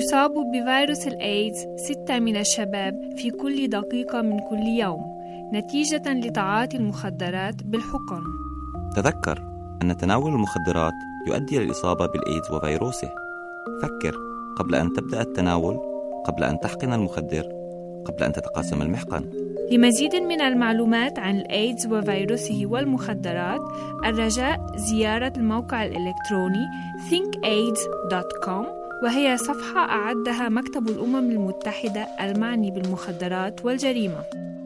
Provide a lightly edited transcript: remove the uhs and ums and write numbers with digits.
يصاب بفيروس الإيدز 6 من الشباب في كل دقيقة من كل يوم نتيجة لتعاطي المخدرات بالحقن. تذكر أن تناول المخدرات يؤدي للإصابة بالإيدز وفيروسه. فكر قبل أن تبدأ التناول، قبل أن تحقن المخدر، قبل أن تتقاسم المحقن. لمزيد من المعلومات عن الإيدز وفيروسه والمخدرات، الرجاء زيارة الموقع الإلكتروني thinkaids.com، وهي صفحة أعدها مكتب الأمم المتحدة المعني بالمخدرات والجريمة.